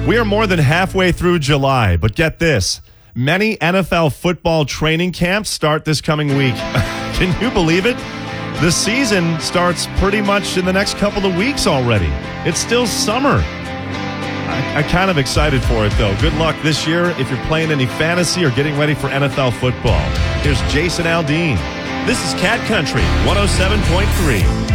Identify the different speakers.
Speaker 1: We are more than halfway through July, but get this. Many NFL football training camps start this coming week. Can you believe it? The season starts pretty much in the next couple of weeks already. It's still summer. I'm kind of excited for it, though. Good luck this year if you're playing any fantasy or getting ready for NFL football. Here's Jason Aldean. This is Cat Country 107.3.